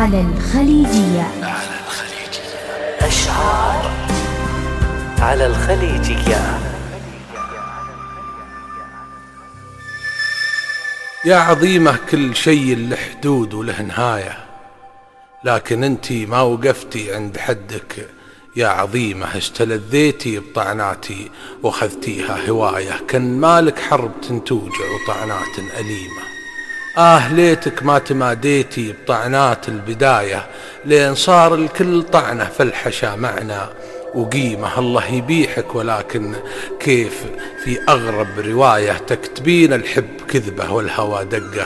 على الخليجية. أشعار على الخليجية. يا عظيمة كل شيء له حدود وله نهاية، لكن انتي ما وقفتي عند حدك يا عظيمة. استلذيتي بطعناتي واخذتيها هواية، كان مالك حرب تنتوجع وطعنات أليمة. ليتك ما تماديتي بطعنات البداية، لين صار الكل طعنة فالحشا معنى وقيمة. الله يبيحك، ولكن كيف في أغرب رواية تكتبين الحب كذبة والهوى دقه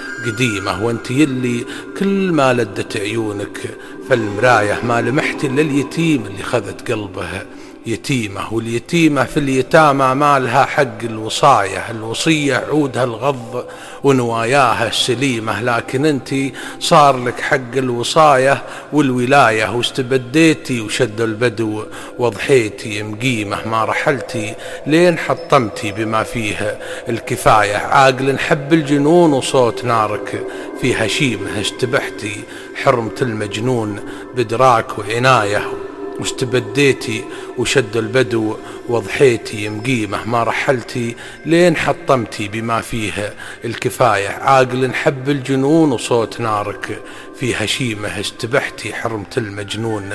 قديمة، وانت يلي كل ما لدت عيونك فالمراية ما لمحت إلا اليتيم اللي خذت قلبه يتيمة. واليتيمة في اليتامى ما لها حق الوصاية، الوصية عودها الغض ونواياها السليمة، لكن انتي صار لك حق الوصاية والولاية، واستبديتي وشد البدو وضحيتي مقيمة. ما رحلتي لين حطمتي بما فيه الكفاية، عاقل حب الجنون وصوت نارك في هشيمه. استبحتي حرمة المجنون بدراك وعناية، واستبديتي وشد البدو وضحيتي مقيمة. ما رحلتي لين حطمتي بما فيه الكفاية، عاقل حب الجنون وصوت نارك في هشيمه. استبحتي حرمة المجنون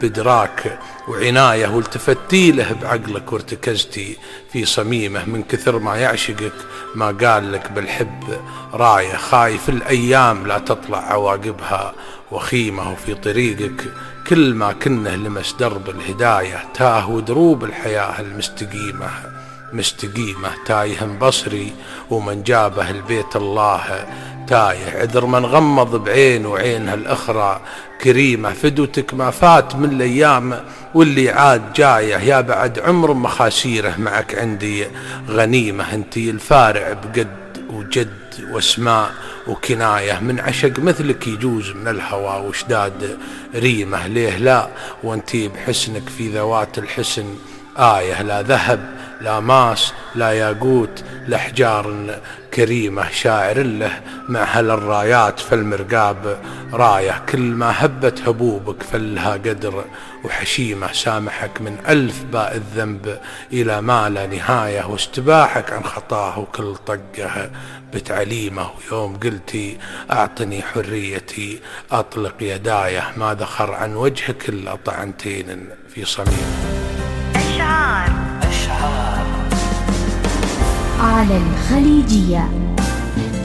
بدراك وعناية، والتفتي له بعقلك وارتكزتي في صميمه. من كثر ما يعشقك ما قال لك بالحب راية، خايف الأيام لا تطلع عواقبها وخيمة. وفي طريقك كل ما كنه لمس درب الهداية، تاه ودروب الحياة المستقيمة مستقيمة. تايه بصري ومن جابه البيت الله تايه، عذر من غمض بعين وعينها الأخرى كريمة. فدوتك ما فات من الأيام واللي عاد جايه، يا بعد عمر مخاسيره معك عندي غنيمة. انتي الفارع بقد وجد واسماء وكناية، من عشق مثلك يجوز من الهوى وشداد ريمة. ليه لا وانتي بحسنك في ذوات الحسن آية، لا ذهب لا ماس لا ياقوت لا حجار كريمة. شاعر له مع هالرايات فالمرقاب راية، كل ما هبت هبوبك فلها قدر وحشيمة. سامحك من 1000 باء الذنب إلى ما لا نهاية، واستباحك عن خطاه وكل طقه بتعليمه. ويوم قلتي أعطني حريتي أطلق يدايه، ما ذخر عن وجهك إلا طعنتين في صميم. على الخليجية.